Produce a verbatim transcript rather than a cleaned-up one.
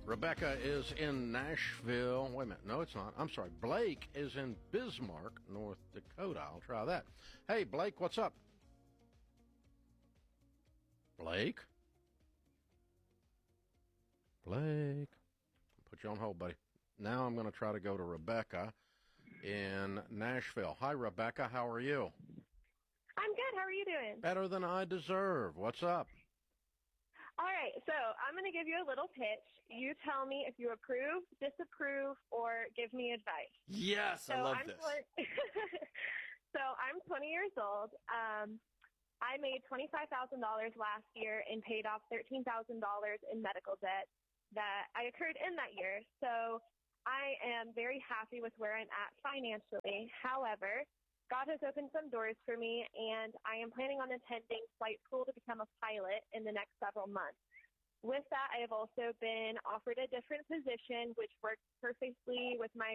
Rebecca is in Nashville. Wait a minute. No, it's not. I'm sorry. Blake is in Bismarck, North Dakota. I'll try that. Hey, Blake, what's up? Blake? Blake? I'll put you on hold, buddy. Now I'm going to try to go to Rebecca in Nashville. Hi, Rebecca. How are you? I'm good. How are you doing? Better than I deserve. What's up? All right, so I'm going to give you a little pitch. You tell me if you approve, disapprove, or give me advice. Yes, so I love I'm this. Tw- so I'm twenty years old. Um, I made twenty-five thousand dollars last year and paid off thirteen thousand dollars in medical debt that I occurred in that year. So I am very happy with where I'm at financially. However, God has opened some doors for me, and I am planning on attending flight school to become a pilot in the next several months. With that, I have also been offered a different position, which works perfectly with my